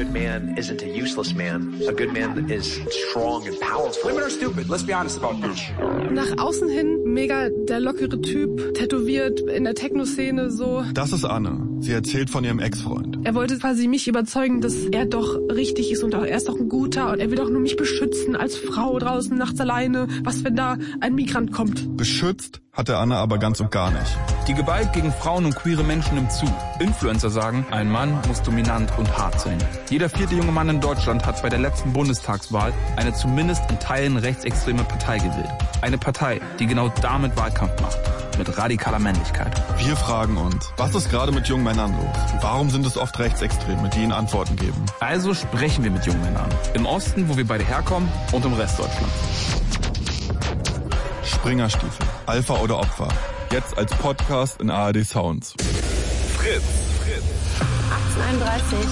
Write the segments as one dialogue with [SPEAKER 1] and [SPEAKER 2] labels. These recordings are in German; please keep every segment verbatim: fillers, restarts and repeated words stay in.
[SPEAKER 1] good man isn't a useless man. A good man is strong and powerful.
[SPEAKER 2] Women are stupid. Let's be honest about this.
[SPEAKER 3] Nach außen hin mega der lockere Typ, tätowiert in der Techno-Szene so.
[SPEAKER 4] Das ist Anne. Sie erzählt von ihrem Ex-Freund.
[SPEAKER 3] Er wollte quasi mich überzeugen, dass er doch richtig ist und er ist doch ein guter und er will doch nur mich beschützen als Frau draußen nachts alleine. Was, wenn da ein Migrant kommt?
[SPEAKER 4] Beschützt hat der Anne aber ganz und gar nicht.
[SPEAKER 5] Die Gewalt gegen Frauen und queere Menschen nimmt zu. Influencer sagen, ein Mann muss dominant und hart sein. Jeder vierte junge Mann in Deutschland hat bei der letzten Bundestagswahl eine zumindest in Teilen rechtsextreme Partei gewählt. Eine Partei, die genau damit Wahlkampf macht. Mit radikaler Männlichkeit.
[SPEAKER 4] Wir fragen uns, was ist gerade mit jungen Männern los? Warum sind es oft Rechtsextreme, die ihnen Antworten geben?
[SPEAKER 5] Also sprechen wir mit jungen Männern. Im Osten, wo wir beide herkommen, und im Rest Deutschlands.
[SPEAKER 4] Springerstiefel, Alpha oder Opfer. Jetzt als Podcast in A R D Sounds.
[SPEAKER 6] Fritz. Fritz.
[SPEAKER 7] achtzehnhunderteinunddreißig.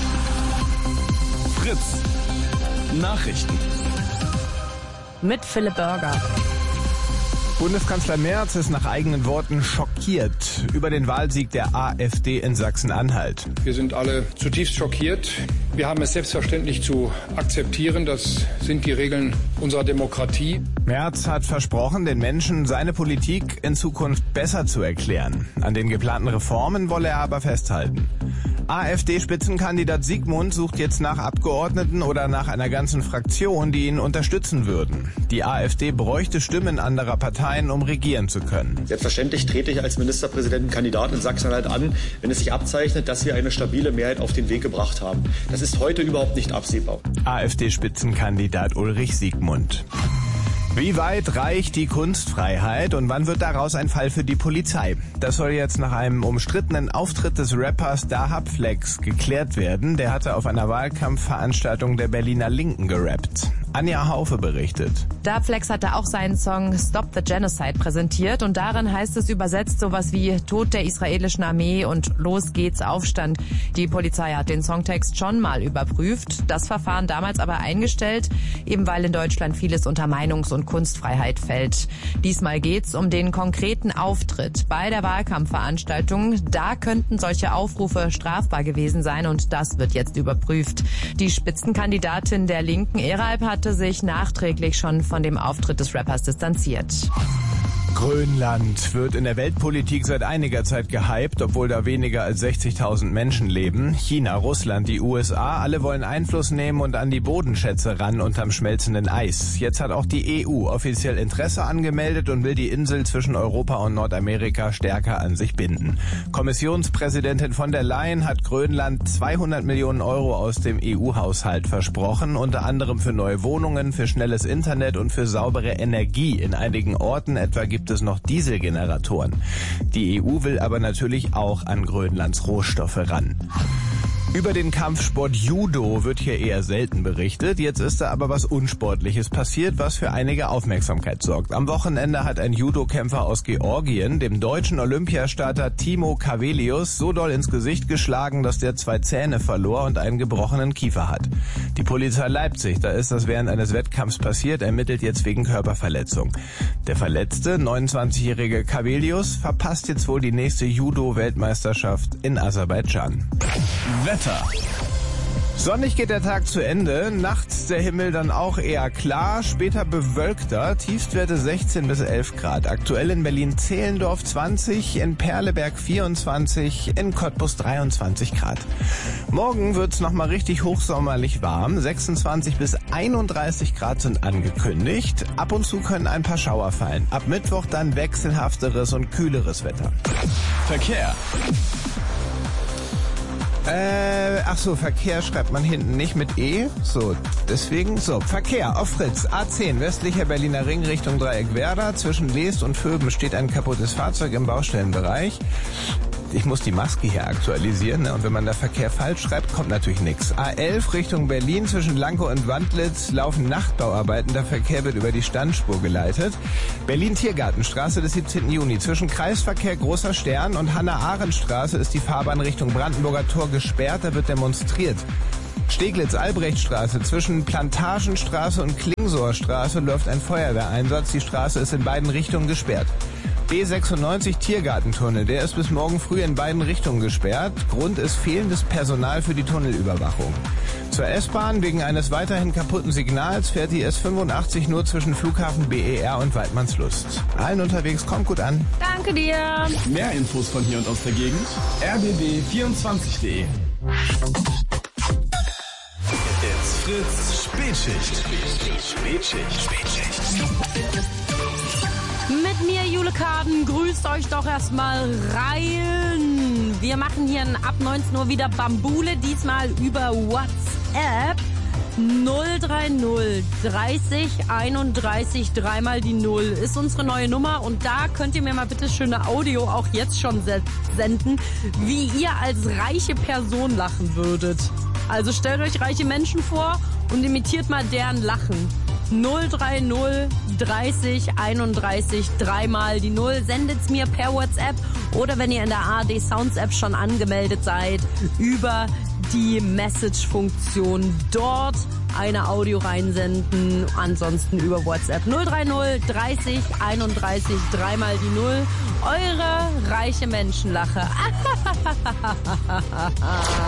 [SPEAKER 6] Fritz. Nachrichten.
[SPEAKER 7] Mit Philipp Burger.
[SPEAKER 8] Bundeskanzler Merz ist nach eigenen Worten schockiert über den Wahlsieg der AfD in Sachsen-Anhalt.
[SPEAKER 9] Wir sind alle zutiefst schockiert. Wir haben es selbstverständlich zu akzeptieren. Das sind die Regeln unserer Demokratie.
[SPEAKER 8] Merz hat versprochen, den Menschen seine Politik in Zukunft besser zu erklären. An den geplanten Reformen wolle er aber festhalten. AfD-Spitzenkandidat Siegmund sucht jetzt nach Abgeordneten oder nach einer ganzen Fraktion, die ihn unterstützen würden. Die AfD bräuchte Stimmen anderer Parteien, um regieren zu können.
[SPEAKER 10] Selbstverständlich trete ich als Ministerpräsidentenkandidat in Sachsen-Anhalt an, wenn es sich abzeichnet, dass wir eine stabile Mehrheit auf den Weg gebracht haben. Das ist heute überhaupt nicht absehbar.
[SPEAKER 8] AfD-Spitzenkandidat Ulrich Siegmund. Wie weit reicht die Kunstfreiheit und wann wird daraus ein Fall für die Polizei? Das soll jetzt nach einem umstrittenen Auftritt des Rappers Dahab Flex geklärt werden. Der hatte auf einer Wahlkampfveranstaltung der Berliner Linken gerappt. Anja Haufe berichtet.
[SPEAKER 7] Dahab Flex hatte auch seinen Song Stop the Genocide präsentiert und darin heißt es übersetzt sowas wie Tod der israelischen Armee und los geht's Aufstand. Die Polizei hat den Songtext schon mal überprüft, das Verfahren damals aber eingestellt, eben weil in Deutschland vieles unter Meinungs- und Kunstfreiheit fällt. Diesmal geht's um den konkreten Auftritt bei der Wahlkampfveranstaltung. Da könnten solche Aufrufe strafbar gewesen sein und das wird jetzt überprüft. Die Spitzenkandidatin der Linken, Eralp, hatte sich nachträglich schon von dem Auftritt des Rappers distanziert.
[SPEAKER 8] Grönland wird in der Weltpolitik seit einiger Zeit gehypt, obwohl da weniger als sechzigtausend Menschen leben. China, Russland, die U S A, alle wollen Einfluss nehmen und an die Bodenschätze ran unterm schmelzenden Eis. Jetzt hat auch die E U offiziell Interesse angemeldet und will die Insel zwischen Europa und Nordamerika stärker an sich binden. Kommissionspräsidentin von der Leyen hat Grönland zweihundert Millionen Euro aus dem E U-Haushalt versprochen, unter anderem für neue Wohnungen, für schnelles Internet und für saubere Energie. In einigen Orten etwa gibt es noch Dieselgeneratoren. Die E U will aber natürlich auch an Grönlands Rohstoffe ran. Über den Kampfsport Judo wird hier eher selten berichtet. Jetzt ist da aber was Unsportliches passiert, was für einige Aufmerksamkeit sorgt. Am Wochenende hat ein Judokämpfer aus Georgien dem deutschen Olympiastarter Timo Kavelius so doll ins Gesicht geschlagen, dass der zwei Zähne verlor und einen gebrochenen Kiefer hat. Die Polizei Leipzig, da ist das während eines Wettkampfs passiert, ermittelt jetzt wegen Körperverletzung. Der verletzte, neunundzwanzigjährige Kavelius verpasst jetzt wohl die nächste Judo-Weltmeisterschaft in Aserbaidschan.
[SPEAKER 6] Wetter.
[SPEAKER 8] Sonnig geht der Tag zu Ende, nachts der Himmel dann auch eher klar, später bewölkter, Tiefstwerte sechzehn bis elf Grad. Aktuell in Berlin-Zehlendorf zwanzig, in Perleberg vierundzwanzig, in Cottbus dreiundzwanzig Grad. Morgen wird's nochmal richtig hochsommerlich warm, sechsundzwanzig bis einunddreißig Grad sind angekündigt. Ab und zu können ein paar Schauer fallen. Ab Mittwoch dann wechselhafteres und kühleres Wetter.
[SPEAKER 6] Verkehr.
[SPEAKER 8] Äh, ach so, Verkehr schreibt man hinten nicht mit E. So, deswegen, so, Verkehr auf Fritz. A zehn, westlicher Berliner Ring Richtung Dreieck Werder. Zwischen Leest und Vöben steht ein kaputtes Fahrzeug im Baustellenbereich. Ich muss die Maske hier aktualisieren, ne? Und wenn man da Verkehr falsch schreibt, kommt natürlich nichts. A elf Richtung Berlin, zwischen Lankow und Wandlitz laufen Nachtbauarbeiten. Der Verkehr wird über die Standspur geleitet. Berlin-Tiergartenstraße des siebzehnten Juni. Zwischen Kreisverkehr Großer Stern und Hannah-Arendt-Straße ist die Fahrbahn Richtung Brandenburger Tor gesperrt. Da wird demonstriert. Steglitz-Albrechtstraße. Zwischen Plantagenstraße und Klingsorstraße läuft ein Feuerwehreinsatz. Die Straße ist in beiden Richtungen gesperrt. B sechsundneunzig Tiergartentunnel, der ist bis morgen früh in beiden Richtungen gesperrt. Grund ist fehlendes Personal für die Tunnelüberwachung. Zur S-Bahn, wegen eines weiterhin kaputten Signals, fährt die S fünfundachtzig nur zwischen Flughafen B E R und Waidmannslust. Allen unterwegs, kommt gut an.
[SPEAKER 7] Danke dir.
[SPEAKER 6] Mehr Infos von hier und aus der Gegend. R B B vierundzwanzig punkt de. It's Fritz Spätschicht. Spätschicht. Spätschicht.
[SPEAKER 7] Mit mir, Jule Kaden, grüßt euch doch erstmal rein. Wir machen hier ab neunzehn Uhr wieder Bambule, diesmal über WhatsApp. null drei null dreißig einunddreißig dreimal die null ist unsere neue Nummer und da könnt ihr mir mal bitte schöne Audio auch jetzt schon senden, wie ihr als reiche Person lachen würdet. Also stellt euch reiche Menschen vor und imitiert mal deren Lachen. null drei null dreißig einunddreißig dreimal die null. Sendet's mir per WhatsApp oder wenn ihr in der A R D Sounds App schon angemeldet seid, über die Message-Funktion dort eine Audio reinsenden. Ansonsten über WhatsApp null drei null dreißig einunddreißig dreimal die null. Eure reiche Menschenlache.